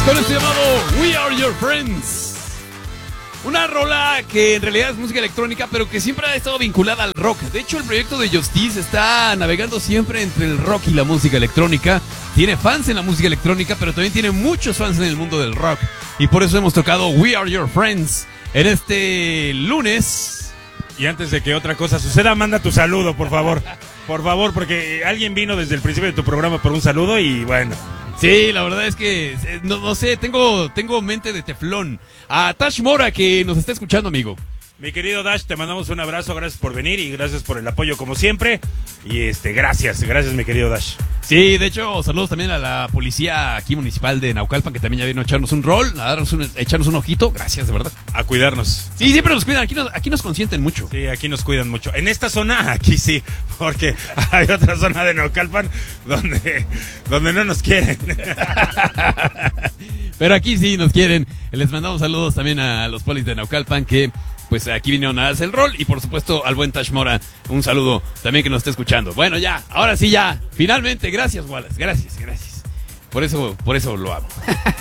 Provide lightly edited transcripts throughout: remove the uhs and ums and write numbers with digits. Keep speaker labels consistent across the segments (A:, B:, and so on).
A: con este llamado We Are Your Friends. Una rola que en realidad es música electrónica, pero que siempre ha estado vinculada al rock. De hecho, el proyecto de Justice está navegando siempre entre el rock y la música electrónica. Tiene fans en la música electrónica, pero también tiene muchos fans en el mundo del rock. Y por eso hemos tocado We Are Your Friends en este lunes.
B: Y antes de que otra cosa suceda, manda tu saludo, por favor. Por favor, porque alguien vino desde el principio de tu programa por un saludo y bueno.
A: Sí, la verdad es que, no sé, tengo mente de teflón. A Tash Mora, que nos está escuchando, amigo.
B: Mi querido Dash, te mandamos un abrazo, gracias por venir y gracias por el apoyo como siempre. Y gracias mi querido Dash.
A: Sí, de hecho, saludos también a la policía aquí municipal de Naucalpan, que también ya vino a echarnos un rol, a echarnos un ojito. Gracias, de verdad.
B: A cuidarnos.
A: Sí, siempre nos cuidan, aquí nos consienten mucho.
B: Sí, aquí nos cuidan mucho. En esta zona, aquí sí, porque hay otra zona de Naucalpan donde no nos quieren.
A: Pero aquí sí nos quieren. Les mandamos saludos también a los polis de Naucalpan que pues aquí vinieron a hacer el rol. Y por supuesto al buen Tash Mora, un saludo también que nos está escuchando. Bueno, ya, ahora sí ya, finalmente, gracias Wallace, gracias. Por eso lo amo.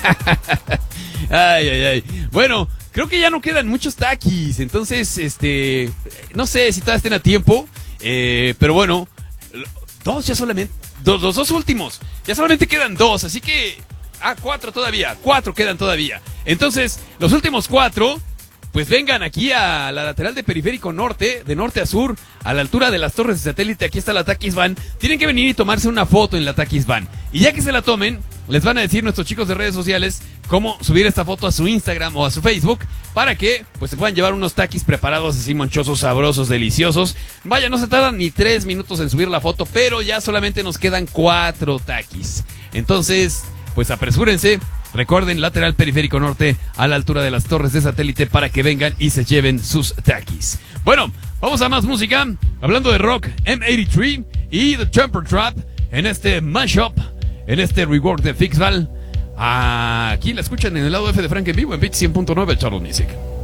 A: Ay. Bueno, creo que ya no quedan muchos taquis. Entonces, no sé si todavía estén a tiempo. Pero bueno, los dos últimos. Ya solamente quedan dos, así que... cuatro quedan todavía. Entonces, los últimos 4, pues vengan aquí a la lateral de Periférico Norte, de norte a sur, a la altura de las torres de satélite. Aquí está la Takis Van. Tienen que venir y tomarse una foto en la Takis Van. Y ya que se la tomen, les van a decir nuestros chicos de redes sociales cómo subir esta foto a su Instagram o a su Facebook para que pues se puedan llevar unos taquis preparados así monchosos, sabrosos, deliciosos. Vaya, no se tardan ni 3 minutos en subir la foto, pero ya solamente nos quedan 4 taquis. Entonces... pues apresúrense, recuerden, lateral Periférico Norte, a la altura de las torres de satélite, para que vengan y se lleven sus taquis. Bueno, vamos a más música, hablando de rock, M83 y The Temper Trap, en este mashup, en este rework de Fixval. Aquí la escuchan en el lado F de Frank en vivo, en Pitch 100.9, Charles Music.